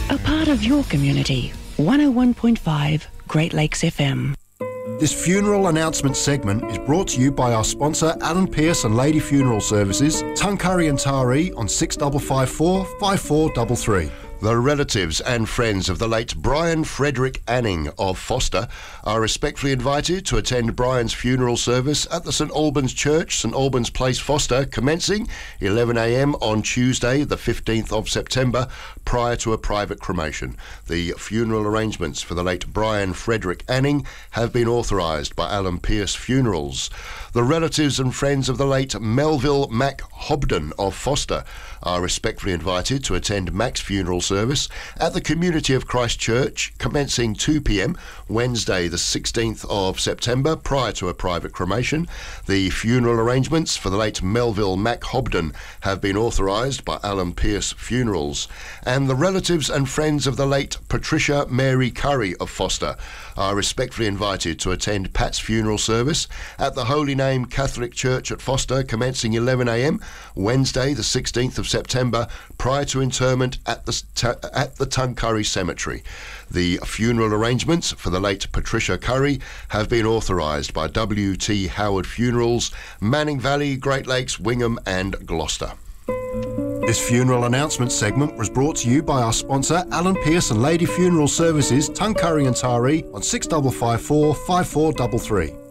A part of your community. 101.5 Great Lakes FM. This funeral announcement segment is brought to you by our sponsor Alan Pearce and Lady Funeral Services, Tuncurry and Taree on 6554 5433. The relatives and friends of the late Brian Frederick Anning of Foster are respectfully invited to attend Brian's funeral service at the St Albans Church, St Albans Place, Foster, commencing 11 a.m. on Tuesday, the 15th of September, prior to a private cremation. The funeral arrangements for the late Brian Frederick Anning have been authorised by Alan Pearce Funerals. The relatives and friends of the late Melville Mac Hobden of Foster are respectfully invited to attend Mac's funeral service at the Community of Christ Church, commencing 2 p.m. Wednesday the 16th of September, prior to a private cremation. The funeral arrangements for the late Melville Mac Hobden have been authorised by Alan Pearce Funerals. And the relatives and friends of the late Patricia Mary Curry of Foster are respectfully invited to attend Pat's funeral service at the Holy Name Catholic Church at Foster, commencing 11 a.m. Wednesday the 16th of September, prior to interment at the Tuncurry Cemetery. The funeral arrangements for the late Patricia Curry have been authorised by W.T. Howard Funerals, Manning Valley, Great Lakes, Wingham and Gloucester. This funeral announcement segment was brought to you by our sponsor Alan Pearce and Lady Funeral Services, Tuncurry and Taree on 6554 5433.